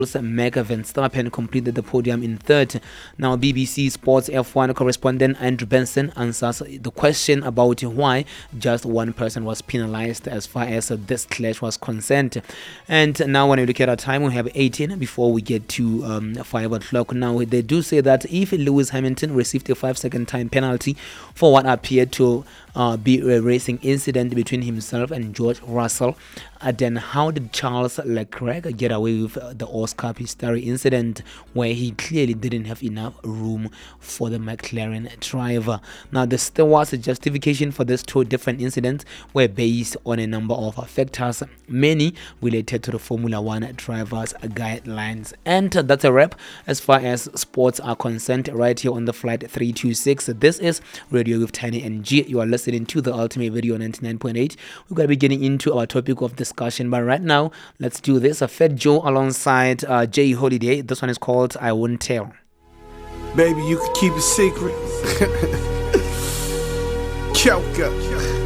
Max Verstappen completed the podium in third. Now, BBC Sports F1 correspondent Andrew Benson answers the question about why just one person was penalized as far as this clash was concerned. And now, when we look at our time, we have 18 before we get to 5 o'clock. Now, they do say that if Lewis Hamilton received a 5-second time penalty for what appeared to be a racing incident between himself and George Russell, then how did Charles Leclerc get away with the Oscar Piastri incident where he clearly didn't have enough room for the McLaren driver? Now, the stewards' justification for these two different incidents were based on a number of factors, many related to the Formula One drivers' guidelines. And that's a wrap as far as sports are concerned right here on the Flight 326. This is Radio with Tiny and G. You are listening to the Ultimate Video 99.8. We're going to be getting into our topic of discussion, but right now, let's do this. Fat Joe alongside Jay Holiday. This one is called I Won't Tell. Baby, you can keep it secret. Choker.